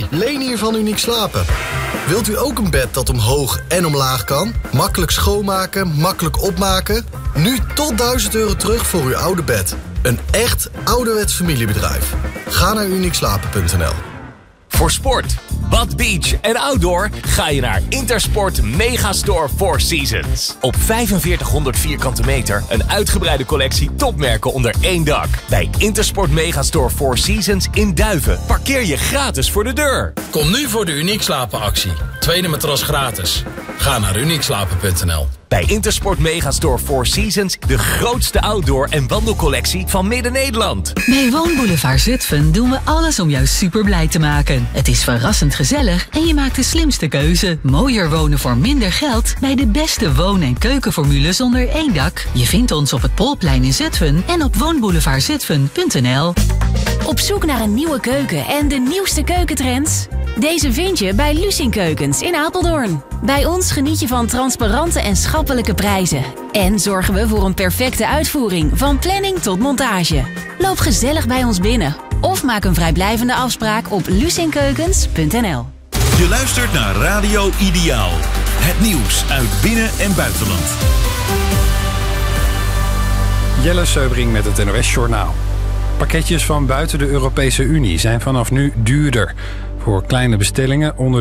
Leen hier van Uniek Slapen. Wilt u ook een bed dat omhoog en omlaag kan? Makkelijk schoonmaken, makkelijk opmaken? Nu tot €1000 terug voor uw oude bed. Een echt ouderwets familiebedrijf. Ga naar uniekslapen.nl. Voor sport, bad, beach en outdoor ga je naar Intersport Megastore Four Seasons. Op 4500 vierkante meter een uitgebreide collectie topmerken onder één dak. Bij Intersport Megastore Four Seasons in Duiven parkeer je gratis voor de deur. Kom nu voor de Uniek Slapen actie. Tweede matras gratis. Ga naar uniekslapen.nl. Bij Intersport Megastore Four Seasons de grootste outdoor- en wandelcollectie van Midden-Nederland. Bij Woonboulevard Zutphen doen we alles om jou super blij te maken. Het is verrassend gezellig en je maakt de slimste keuze. Mooier wonen voor minder geld bij de beste woon- en keukenformules onder één dak. Je vindt ons op het Polplein in Zutphen en op woonboulevardzutphen.nl. Op zoek naar een nieuwe keuken en de nieuwste keukentrends? Deze vind je bij Lucien Keukens in Apeldoorn. Bij ons geniet je van transparante en schappelijke prijzen. En zorgen we voor een perfecte uitvoering, van planning tot montage. Loop gezellig bij ons binnen of maak een vrijblijvende afspraak op lucienkeukens.nl. Je luistert naar Radio Ideaal. Het nieuws uit binnen- en buitenland. Jelle Seubring met het NOS Journaal. Pakketjes van buiten de Europese Unie zijn vanaf nu duurder. Voor kleine bestellingen onder